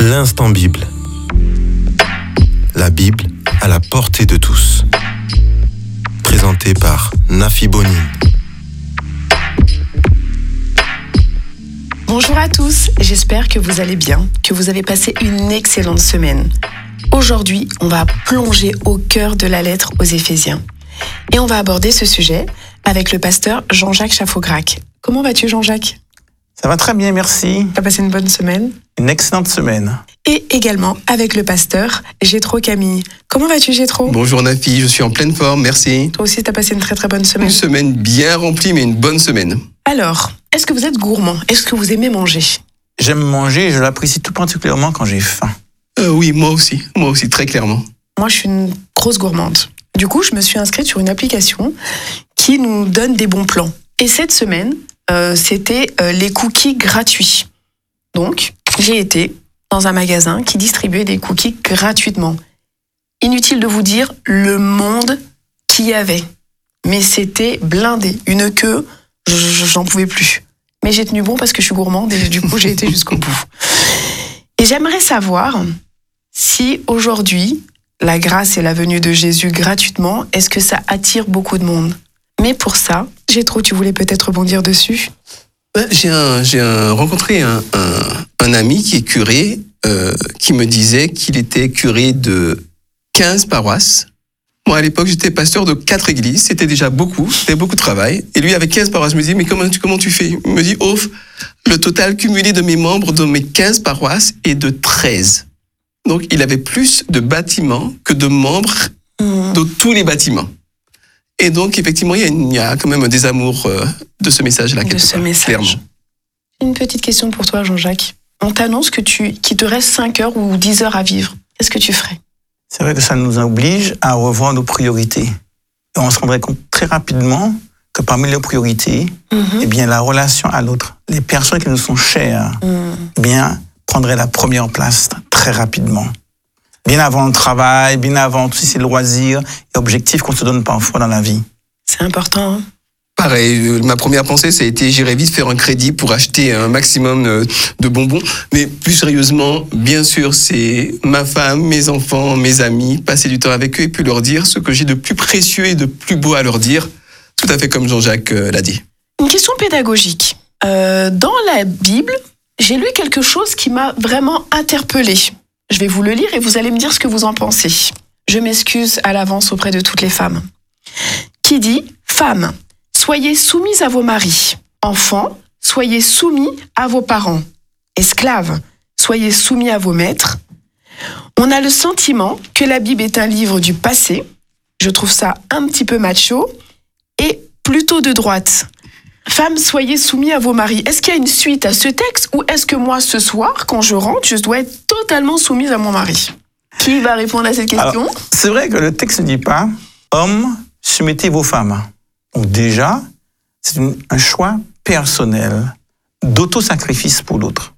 L'instant Bible. La Bible à la portée de tous. Présenté par Nafi Bonine. Bonjour à tous, j'espère que vous allez bien, que vous avez passé une excellente semaine. Aujourd'hui, on va plonger au cœur de la lettre aux Éphésiens. Et on va aborder ce sujet avec le pasteur Jean-Jacques Chafaugrac. Comment vas-tu, Jean-Jacques ? Ça va très bien, merci. T'as passé une bonne semaine ? Une excellente semaine. Et également avec le pasteur Gétro Camille. Comment vas-tu, Gétro ? Bonjour Nafi, je suis en pleine forme, merci. Toi aussi, t'as passé une très très bonne semaine. Une semaine bien remplie, mais une bonne semaine. Alors, est-ce que vous êtes gourmand ? Est-ce que vous aimez manger ? J'aime manger et je l'apprécie tout particulièrement quand j'ai faim. Oui, moi aussi, très clairement. Moi, je suis une grosse gourmande. Du coup, je me suis inscrite sur une application qui nous donne des bons plans. Et cette semaine, c'était les cookies gratuits. Donc, j'ai été dans un magasin qui distribuait des cookies gratuitement. Inutile de vous dire le monde qu'il y avait. Mais c'était blindé. Une queue, j'en pouvais plus. Mais j'ai tenu bon parce que je suis gourmande et du coup, j'ai été jusqu'au bout. Et j'aimerais savoir si aujourd'hui, la grâce et la venue de Jésus gratuitement, est-ce que ça attire beaucoup de monde ? Mais pour ça, Gétro, tu voulais peut-être rebondir dessus ? J'ai rencontré un ami qui est curé, qui me disait qu'il était curé de 15 paroisses. Moi, à l'époque, j'étais pasteur de 4 églises. C'était déjà beaucoup. C'était beaucoup de travail. Et lui, avec 15 paroisses, me dit, mais comment tu fais ? Il me dit, le total cumulé de mes membres de mes 15 paroisses est de 13. Donc, il avait plus de bâtiments que de membres de tous les bâtiments. Et donc, effectivement, il y a quand même un désamour de ce message-là. De ce message. Clairement. Une petite question pour toi, Jean-Jacques. On t'annonce qu'il te reste 5 heures ou 10 heures à vivre. Qu'est-ce que tu ferais ? C'est vrai que ça nous oblige à revoir nos priorités. Et on se rendrait compte très rapidement que parmi les priorités, eh bien, la relation à l'autre, les personnes qui nous sont chères, eh bien, prendraient la première place très rapidement. Bien avant le travail, bien avant tous ces loisirs et objectifs qu'on se donne parfois dans la vie. C'est important, hein ? Pareil, ma première pensée, ça a été j'irai vite faire un crédit pour acheter un maximum de bonbons. Mais plus sérieusement, bien sûr, c'est ma femme, mes enfants, mes amis, passer du temps avec eux et puis leur dire ce que j'ai de plus précieux et de plus beau à leur dire. Tout à fait comme Jean-Jacques l'a dit. Une question pédagogique. Dans la Bible, j'ai lu quelque chose qui m'a vraiment interpellée. Je vais vous le lire et vous allez me dire ce que vous en pensez. Je m'excuse à l'avance auprès de toutes les femmes. Qui dit « Femmes, soyez soumises à vos maris. Enfants, soyez soumis à vos parents. Esclaves, soyez soumis à vos maîtres. » On a le sentiment que la Bible est un livre du passé. Je trouve ça un petit peu macho et plutôt de droite. Femmes, soyez soumis à vos maris. Est-ce qu'il y a une suite à ce texte ou est-ce que moi, ce soir, quand je rentre, je dois être totalement soumise à mon mari ? Qui va répondre à cette question ? Alors, c'est vrai que le texte ne dit pas « Hommes, soumettez vos femmes ». Donc déjà, c'est un choix personnel d'auto-sacrifice pour l'autre.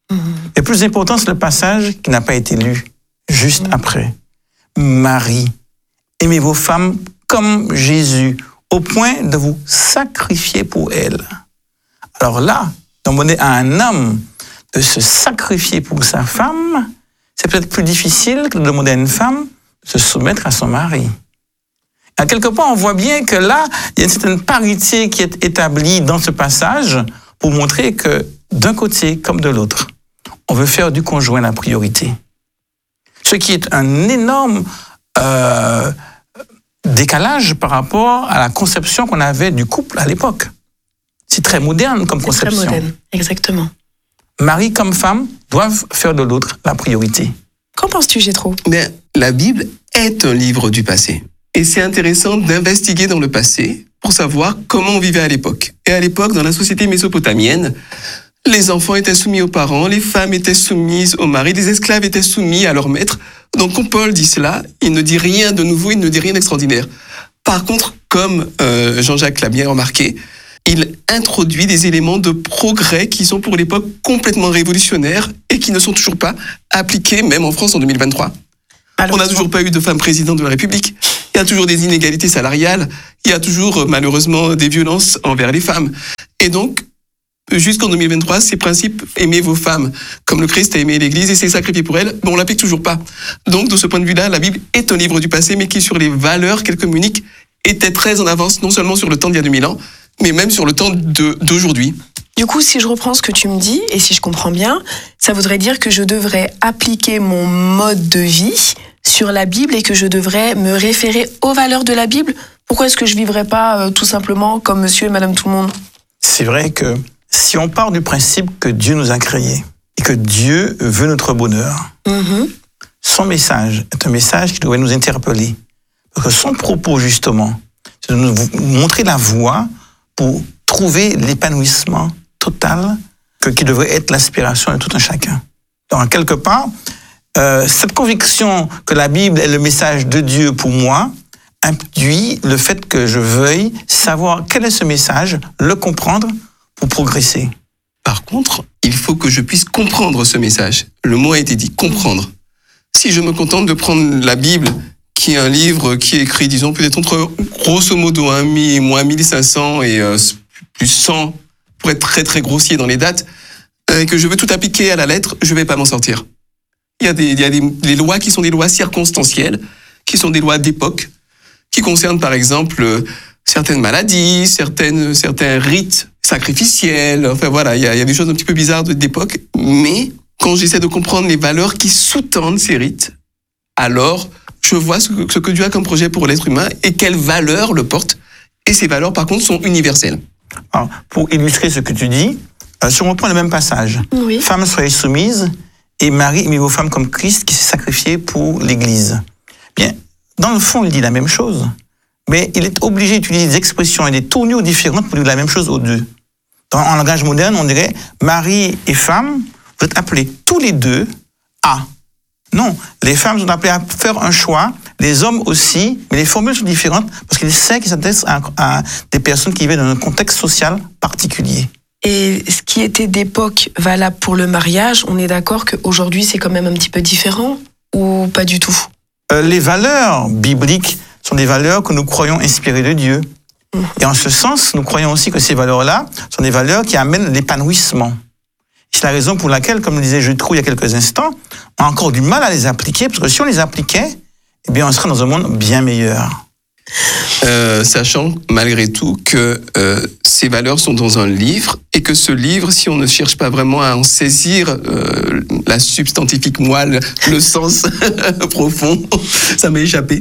Et plus important, c'est le passage qui n'a pas été lu juste après. Marie, aimez vos femmes comme Jésus, au point de vous sacrifier pour elles. Alors là, demander à un homme de se sacrifier pour sa femme, c'est peut-être plus difficile que de demander à une femme de se soumettre à son mari. À quelque part, on voit bien que là, il y a une certaine parité qui est établie dans ce passage pour montrer que d'un côté comme de l'autre, on veut faire du conjoint la priorité. Ce qui est un énorme décalage par rapport à la conception qu'on avait du couple à l'époque. C'est très moderne comme conception. Très moderne, exactement. Mari comme femme doivent faire de l'autre la priorité. Qu'en penses-tu, Gétro ? Mais la Bible est un livre du passé. Et c'est intéressant d'investiguer dans le passé pour savoir comment on vivait à l'époque. Et à l'époque, dans la société mésopotamienne, les enfants étaient soumis aux parents, les femmes étaient soumises aux maris, les esclaves étaient soumis à leurs maîtres. Donc quand Paul dit cela, il ne dit rien de nouveau, il ne dit rien d'extraordinaire. Par contre, comme Jean-Jacques l'a bien remarqué, il introduit des éléments de progrès qui sont pour l'époque complètement révolutionnaires et qui ne sont toujours pas appliqués, même en France en 2023. On n'a toujours pas eu de femme présidente de la République. Il y a toujours des inégalités salariales. Il y a toujours, malheureusement, des violences envers les femmes. Et donc, jusqu'en 2023, ces principes, aimez vos femmes comme le Christ a aimé l'Église et s'est sacrifié pour elle, on l'applique toujours pas. Donc, de ce point de vue-là, la Bible est un livre du passé, mais qui, sur les valeurs qu'elle communique, était très en avance, non seulement sur le temps d'il y a 2000 ans, mais même sur le temps d'aujourd'hui. Du coup, si je reprends ce que tu me dis, et si je comprends bien, ça voudrait dire que je devrais appliquer mon mode de vie sur la Bible et que je devrais me référer aux valeurs de la Bible. Pourquoi est-ce que je vivrais pas tout simplement comme monsieur et madame tout le monde? C'est vrai que si on part du principe que Dieu nous a créés et que Dieu veut notre bonheur, son message est un message qui devrait nous interpeller. Parce que son propos, justement, c'est de nous montrer la voie pour trouver l'épanouissement total qui devrait être l'aspiration de tout un chacun. Donc, quelque part, cette conviction que la Bible est le message de Dieu pour moi induit le fait que je veuille savoir quel est ce message, le comprendre pour progresser. Par contre, il faut que je puisse comprendre ce message. Le mot a été dit, comprendre. Si je me contente de prendre la Bible, qui est un livre qui est écrit, disons, peut-être entre, grosso modo, moins 1500 et plus 100, pour être très très grossier dans les dates, et que je veux tout appliquer à la lettre, je vais pas m'en sortir. Il y a des lois qui sont des lois circonstancielles, qui sont des lois d'époque, qui concernent par exemple certaines maladies, certains rites sacrificiels, enfin voilà, il y a des choses un petit peu bizarres d'époque, mais quand j'essaie de comprendre les valeurs qui sous-tendent ces rites, alors je vois ce que Dieu a comme projet pour l'être humain et quelles valeurs le portent. Et ces valeurs, par contre, sont universelles. Alors, pour illustrer ce que tu dis, si on reprend le même passage, Oui. Femmes, soyez soumises, et Marie, aimez vos femmes comme Christ qui s'est sacrifié pour l'Église. Bien, dans le fond, il dit la même chose, mais il est obligé d'utiliser des expressions et des tournures différentes pour dire la même chose aux deux. En langage moderne, on dirait Marie et femme, vous êtes appelés tous les deux à. Non, les femmes sont appelées à faire un choix, les hommes aussi, mais les formules sont différentes parce qu'il sait qu'ils s'adressent à des personnes qui vivent dans un contexte social particulier. Et ce qui était d'époque valable pour le mariage, on est d'accord qu'aujourd'hui c'est quand même un petit peu différent ou pas du tout? Les valeurs bibliques sont des valeurs que nous croyons inspirées de Dieu. Et en ce sens, nous croyons aussi que ces valeurs-là sont des valeurs qui amènent l'épanouissement. C'est la raison pour laquelle, comme le disait Jutro il y a quelques instants, on a encore du mal à les appliquer, parce que si on les appliquait, eh bien, on serait dans un monde bien meilleur. Sachant malgré tout que ces valeurs sont dans un livre et que ce livre, si on ne cherche pas vraiment à en saisir la substantifique moelle, le sens profond, ça m'est échappé,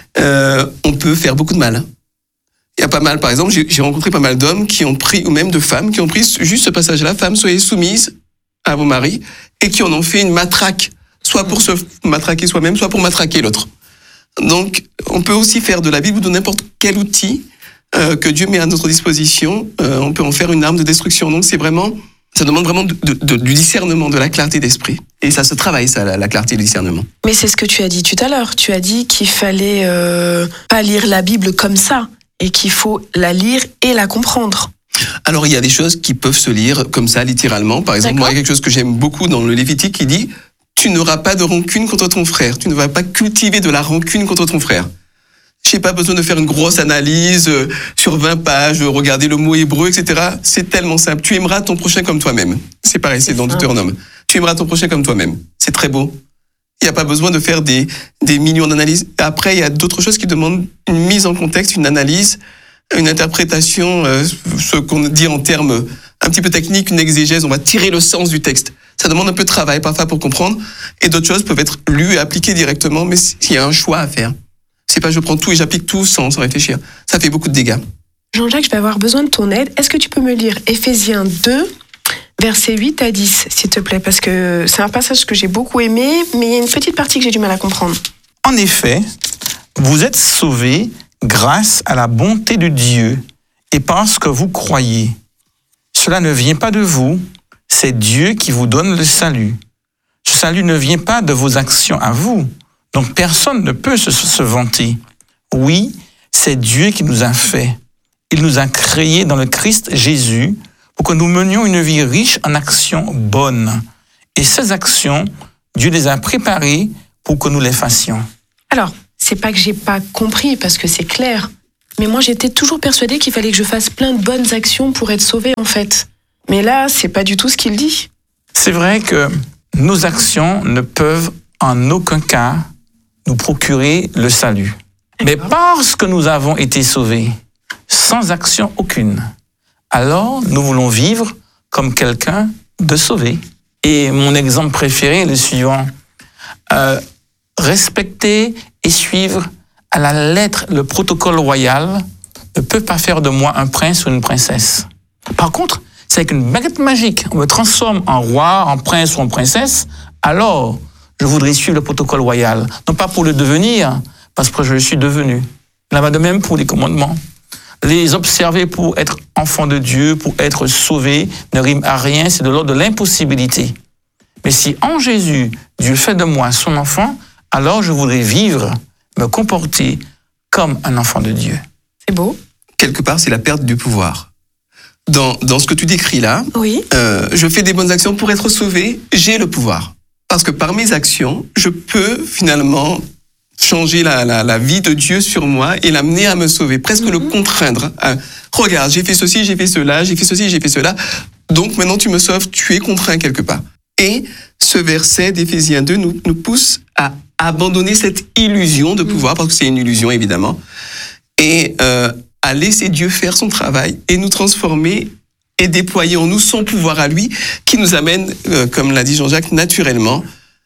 on peut faire beaucoup de mal. Il y a pas mal, par exemple, j'ai rencontré pas mal d'hommes qui ont pris, ou même de femmes, qui ont pris juste ce passage-là, femmes, soyez soumises à vos maris, et qui en ont fait une matraque, soit pour se matraquer soi-même, soit pour matraquer l'autre. Donc, on peut aussi faire de la Bible ou de n'importe quel outil que Dieu met à notre disposition, on peut en faire une arme de destruction. Donc, ça demande vraiment du discernement, de la clarté d'esprit. Et ça se travaille, ça, la clarté du discernement. Mais c'est ce que tu as dit tout à l'heure. Tu as dit qu'il fallait pas lire la Bible comme ça et qu'il faut la lire et la comprendre. Alors, il y a des choses qui peuvent se lire comme ça, littéralement. Par exemple, moi, il y a quelque chose que j'aime beaucoup dans le Lévitique qui dit « Tu n'auras pas de rancune contre ton frère. Tu ne vas pas cultiver de la rancune contre ton frère. » J'ai pas besoin de faire une grosse analyse sur 20 pages, regarder le mot hébreu, etc. C'est tellement simple. Tu aimeras ton prochain comme toi-même. C'est pareil, c'est dans Deutéronome. Tu aimeras ton prochain comme toi-même. C'est très beau. Il n'y a pas besoin de faire des millions d'analyses. Après, il y a d'autres choses qui demandent une mise en contexte, une analyse, une interprétation, ce qu'on dit en termes un petit peu techniques, une exégèse. On va tirer le sens du texte. Ça demande un peu de travail parfois pour comprendre. Et d'autres choses peuvent être lues et appliquées directement, mais il y a un choix à faire. C'est pas je prends tout et j'applique tout sans réfléchir. Ça fait beaucoup de dégâts. Jean-Jacques, je vais avoir besoin de ton aide. Est-ce que tu peux me lire Éphésiens 2, versets 8 à 10, s'il te plaît? Parce que c'est un passage que j'ai beaucoup aimé, mais il y a une petite partie que j'ai du mal à comprendre. En effet, vous êtes sauvés grâce à la bonté de Dieu et parce que vous croyez. Cela ne vient pas de vous, c'est Dieu qui vous donne le salut. Ce salut ne vient pas de vos actions à vous, donc personne ne peut se vanter. Oui, c'est Dieu qui nous a fait. Il nous a créés dans le Christ Jésus pour que nous menions une vie riche en actions bonnes. Et ces actions, Dieu les a préparées pour que nous les fassions. Alors, c'est pas que j'ai pas compris, parce que c'est clair. Mais moi, j'étais toujours persuadée qu'il fallait que je fasse plein de bonnes actions pour être sauvée, en fait. Mais là, c'est pas du tout ce qu'il dit. C'est vrai que nos actions ne peuvent en aucun cas nous procurer le salut. Mais parce que nous avons été sauvés, sans action aucune, alors nous voulons vivre comme quelqu'un de sauvé. Et mon exemple préféré est le suivant. Respecter et suivre à la lettre le protocole royal ne peut pas faire de moi un prince ou une princesse. Par contre, c'est avec une baguette magique, on me transforme en roi, en prince ou en princesse, alors je voudrais suivre le protocole royal. Non pas pour le devenir, parce que je le suis devenu. Il en va de même pour les commandements. Les observer pour être enfant de Dieu, pour être sauvé, ne rime à rien, c'est de l'ordre de l'impossibilité. Mais si en Jésus, Dieu fait de moi son enfant, alors je voudrais vivre, me comporter comme un enfant de Dieu. C'est beau. Quelque part, c'est la perte du pouvoir. Dans ce que tu décris là, Oui. Je fais des bonnes actions pour être sauvé, j'ai le pouvoir. Parce que par mes actions, je peux finalement changer la vie de Dieu sur moi et l'amener à me sauver, presque le contraindre. Regarde, j'ai fait ceci, j'ai fait cela, j'ai fait ceci, j'ai fait cela. Donc maintenant tu me sauves, tu es contraint quelque part. Et ce verset d'Éphésiens 2 nous pousse à abandonner cette illusion de pouvoir, parce que c'est une illusion évidemment, et à laisser Dieu faire son travail et nous transformer et déployer en nous son pouvoir à lui, qui nous amène, comme l'a dit Jean-Jacques, naturellement,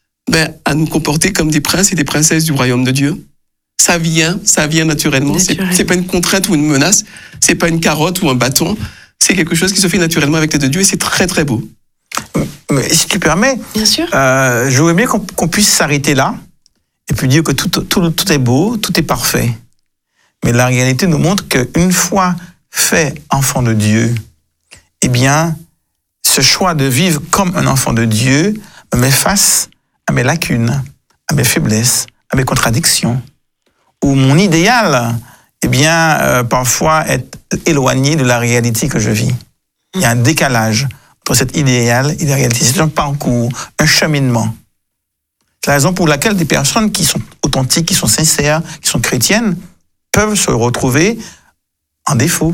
à nous comporter comme des princes et des princesses du royaume de Dieu. Ça vient naturellement. C'est pas une contrainte ou une menace, c'est pas une carotte ou un bâton, c'est quelque chose qui se fait naturellement avec l'aide de Dieu et c'est très très beau. Mais si tu permets, Bien sûr. je voudrais bien qu'on puisse s'arrêter là et puis dire que tout est beau, tout est parfait. Mais la réalité nous montre qu'une fois fait enfant de Dieu, eh bien, ce choix de vivre comme un enfant de Dieu me met face à mes lacunes, à mes faiblesses, à mes contradictions, où mon idéal, eh bien, parfois est éloigné de la réalité que je vis. Il y a un décalage entre cet idéal et la réalité. C'est un parcours, un cheminement. C'est la raison pour laquelle des personnes qui sont authentiques, qui sont sincères, qui sont chrétiennes, peuvent se retrouver en défaut.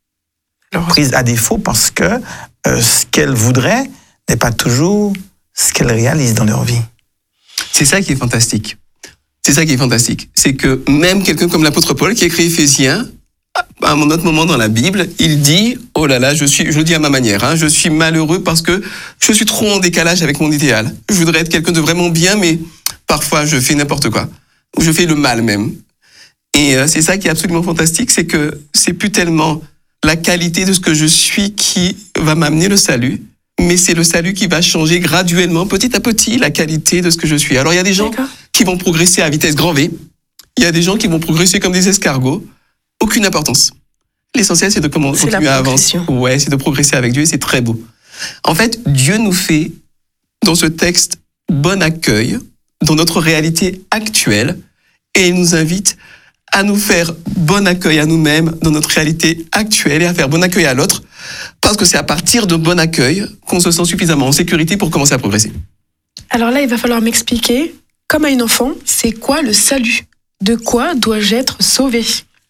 Prises à défaut parce que ce qu'elles voudraient n'est pas toujours ce qu'elles réalisent dans leur vie. C'est ça qui est fantastique. C'est ça qui est fantastique. C'est que même quelqu'un comme l'apôtre Paul qui a écrit Éphésiens, à un autre moment dans la Bible, il dit, oh là là, je le dis à ma manière, je suis malheureux parce que je suis trop en décalage avec mon idéal. Je voudrais être quelqu'un de vraiment bien, mais parfois je fais n'importe quoi. Ou je fais le mal même. Et c'est ça qui est absolument fantastique, c'est que c'est plus tellement la qualité de ce que je suis qui va m'amener le salut, mais c'est le salut qui va changer graduellement, petit à petit, la qualité de ce que je suis. Alors il y a des gens qui vont progresser à vitesse grand V, il y a des gens qui vont progresser comme des escargots, aucune importance. L'essentiel, c'est de continuer à avancer. Ouais, c'est de progresser avec Dieu et c'est très beau. En fait, Dieu nous fait, dans ce texte, bon accueil dans notre réalité actuelle et il nous invite à nous faire bon accueil à nous-mêmes dans notre réalité actuelle et à faire bon accueil à l'autre, parce que c'est à partir de bon accueil qu'on se sent suffisamment en sécurité pour commencer à progresser. Alors là, il va falloir m'expliquer, comme à une enfant, c'est quoi le salut? De quoi dois-je être sauvé?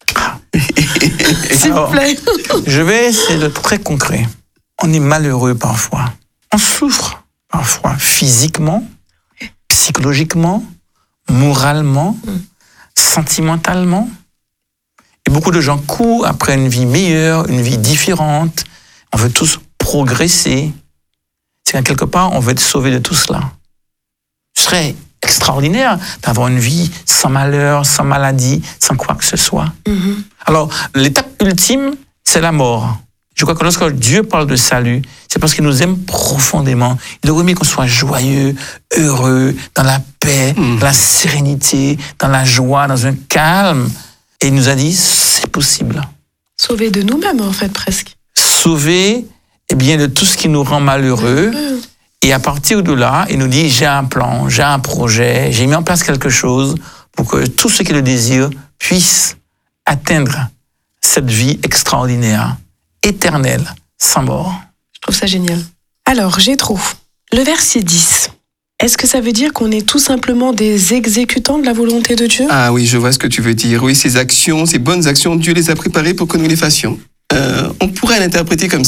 S'il vous plaît. Je vais essayer d'être très concret. On est malheureux parfois. On souffre parfois physiquement, psychologiquement, moralement, sentimentalement. Et beaucoup de gens courent après une vie meilleure, une vie différente. On veut tous progresser. C'est qu'en quelque part, on veut être sauvé de tout cela. Ce serait extraordinaire d'avoir une vie sans malheur, sans maladie, sans quoi que ce soit. Alors, l'étape ultime, c'est la mort. Je crois que lorsque Dieu parle de salut, c'est parce qu'il nous aime profondément. Il aurait aimé qu'on soit joyeux, heureux, dans la paix, dans la sérénité, dans la joie, dans un calme. Et il nous a dit, c'est possible. Sauver de nous-mêmes, en fait, presque. Sauver, eh bien, de tout ce qui nous rend malheureux. Et à partir de là, il nous dit, j'ai un plan, j'ai un projet, j'ai mis en place quelque chose pour que tous ceux qui le désirent puissent atteindre cette vie extraordinaire, éternelle, sans mort. Je trouve ça génial. Alors, Jétro, le verset 10, est-ce que ça veut dire qu'on est tout simplement des exécutants de la volonté de Dieu? Ah oui, je vois ce que tu veux dire. Oui, ces actions, ces bonnes actions, Dieu les a préparées pour que nous les fassions. On pourrait l'interpréter comme ça.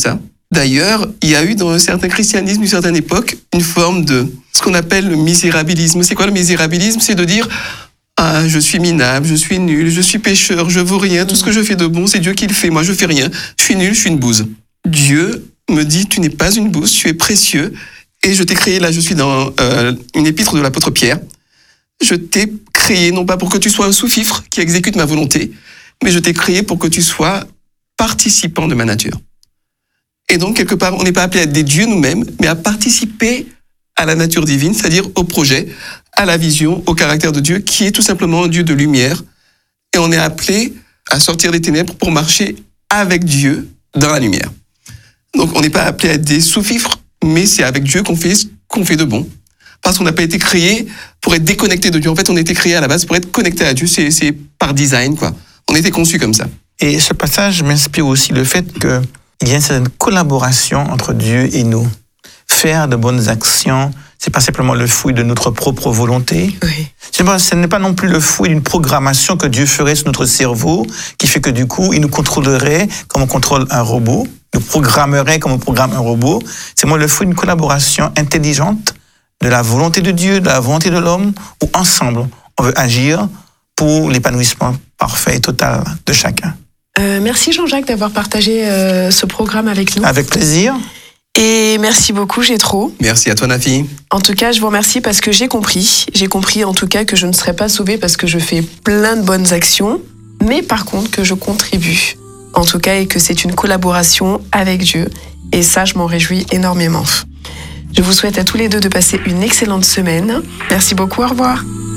D'ailleurs, il y a eu dans un certain christianisme, une certaine époque, une forme de ce qu'on appelle le misérabilisme. C'est quoi le misérabilisme? C'est de dire « Ah, je suis minable, je suis nul, je suis pécheur, je vaux rien, tout ce que je fais de bon, c'est Dieu qui le fait, moi je fais rien, je suis nul, je suis une bouse. » Dieu me dit « Tu n'es pas une bouse, tu es précieux, et je t'ai créé, là je suis dans une épître de l'apôtre Pierre, je t'ai créé non pas pour que tu sois un sous-fifre qui exécute ma volonté, mais je t'ai créé pour que tu sois participant de ma nature. » Et donc, quelque part, on n'est pas appelé à être des dieux nous-mêmes, mais à participer à la nature divine, c'est-à-dire au projet, à la vision, au caractère de Dieu, qui est tout simplement un Dieu de lumière. Et on est appelé à sortir des ténèbres pour marcher avec Dieu dans la lumière. Donc, on n'est pas appelé à être des sous-fifres, mais c'est avec Dieu qu'on fait ce qu'on fait de bon. Parce qu'on n'a pas été créé pour être déconnecté de Dieu. En fait, on a été créé à la base pour être connecté à Dieu. C'est par design, quoi. On a été conçu comme ça. Et ce passage m'inspire aussi le fait que il y a une certaine collaboration entre Dieu et nous. Faire de bonnes actions, c'est pas simplement le fruit de notre propre volonté. Oui. Ce n'est pas non plus le fruit d'une programmation que Dieu ferait sur notre cerveau, qui fait que du coup, il nous contrôlerait comme on contrôle un robot, nous programmerait comme on programme un robot. C'est moi le fruit d'une collaboration intelligente de la volonté de Dieu, de la volonté de l'homme, où ensemble, on veut agir pour l'épanouissement parfait et total de chacun. Merci Jean-Jacques d'avoir partagé ce programme avec nous. Avec plaisir. Et merci beaucoup Jétro. Merci à toi, Nafi. En tout cas, je vous remercie parce que j'ai compris. J'ai compris en tout cas que je ne serai pas sauvée parce que je fais plein de bonnes actions, mais par contre que je contribue. En tout cas, et que c'est une collaboration avec Dieu. Et ça, je m'en réjouis énormément. Je vous souhaite à tous les deux de passer une excellente semaine. Merci beaucoup, au revoir.